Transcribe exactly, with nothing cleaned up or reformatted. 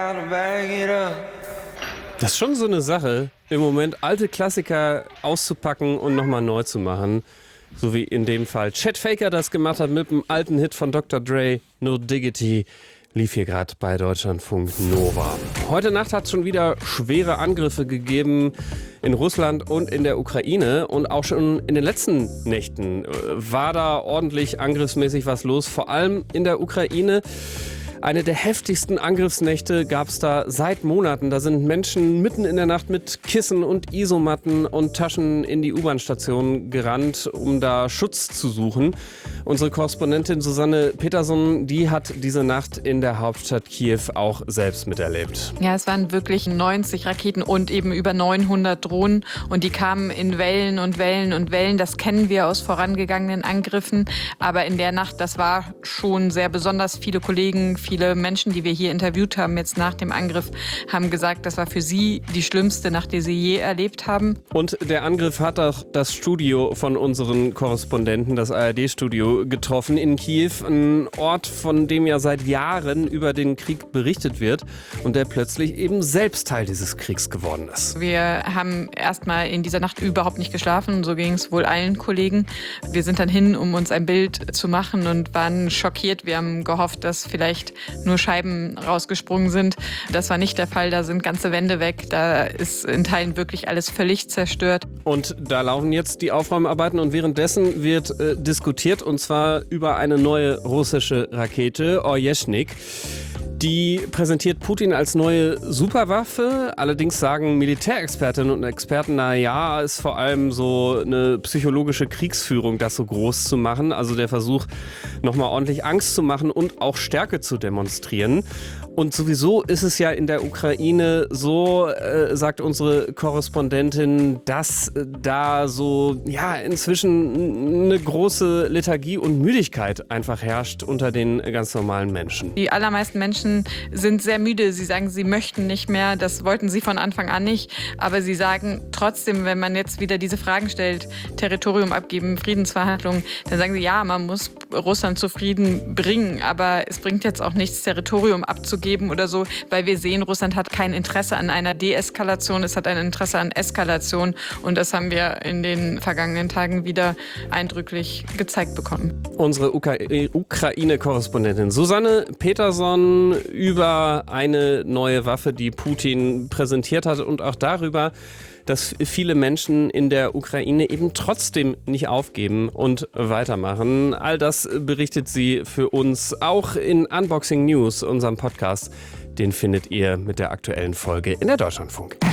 Das ist schon so eine Sache, im Moment alte Klassiker auszupacken und nochmal neu zu machen. So wie in dem Fall Chet Faker das gemacht hat mit dem alten Hit von Doktor Dre, No Diggity, lief hier gerade bei Deutschlandfunk Nova. Heute Nacht hat es schon wieder schwere Angriffe gegeben in Russland und in der Ukraine. Und auch schon in den letzten Nächten war da ordentlich angriffsmäßig was los, vor allem in der Ukraine. Eine der heftigsten Angriffsnächte gab es da seit Monaten. Da sind Menschen mitten in der Nacht mit Kissen und Isomatten und Taschen in die U-Bahn-Station gerannt, um da Schutz zu suchen. Unsere Korrespondentin Susanne Peterson, die hat diese Nacht in der Hauptstadt Kiew auch selbst miterlebt. Ja, es waren wirklich neunzig Raketen und eben über neunhundert Drohnen. Und die kamen in Wellen und Wellen und Wellen. Das kennen wir aus vorangegangenen Angriffen. Aber in der Nacht, das war schon sehr besonders. Viele Kollegen, viele Menschen, die wir hier interviewt haben, jetzt nach dem Angriff, haben gesagt, das war für sie die schlimmste Nacht, die sie je erlebt haben. Und der Angriff hat auch das Studio von unseren Korrespondenten, das A R D-Studio, getroffen in Kiew. Ein Ort, von dem ja seit Jahren über den Krieg berichtet wird und der plötzlich eben selbst Teil dieses Kriegs geworden ist. Wir haben erstmal in dieser Nacht überhaupt nicht geschlafen. So ging es wohl allen Kollegen. Wir sind dann hin, um uns ein Bild zu machen und waren schockiert. Wir haben gehofft, dass vielleicht nur Scheiben rausgesprungen sind. Das war nicht der Fall. Da sind ganze Wände weg. Da ist in Teilen wirklich alles völlig zerstört. Und da laufen jetzt die Aufräumarbeiten und währenddessen wird äh, diskutiert, und zwar über eine neue russische Rakete, Ojeschnik. Die präsentiert Putin als neue Superwaffe. Allerdings sagen Militärexpertinnen und Experten, na ja, ist vor allem so eine psychologische Kriegsführung, das so groß zu machen. Also der Versuch, nochmal ordentlich Angst zu machen und auch Stärke zu demonstrieren. Und sowieso ist es ja in der Ukraine so, äh, sagt unsere Korrespondentin, dass äh, da so, ja, inzwischen eine große Lethargie und Müdigkeit einfach herrscht unter den ganz normalen Menschen. Die allermeisten Menschen sind sehr müde. Sie sagen, sie möchten nicht mehr. Das wollten sie von Anfang an nicht. Aber sie sagen trotzdem, wenn man jetzt wieder diese Fragen stellt, Territorium abgeben, Friedensverhandlungen, dann sagen sie, ja, man muss Russland zu Frieden bringen. Aber es bringt jetzt auch nichts, Territorium abzugeben oder so, weil wir sehen, Russland hat kein Interesse an einer Deeskalation, es hat ein Interesse an Eskalation. Und das haben wir in den vergangenen Tagen wieder eindrücklich gezeigt bekommen. Unsere Ukra- Ukraine-Korrespondentin Susanne Peterson über eine neue Waffe, die Putin präsentiert hat, und auch darüber, dass viele Menschen in der Ukraine eben trotzdem nicht aufgeben und weitermachen. All das berichtet sie für uns auch in Unboxing News, unserem Podcast. Den findet ihr mit der aktuellen Folge in der Deutschlandfunk.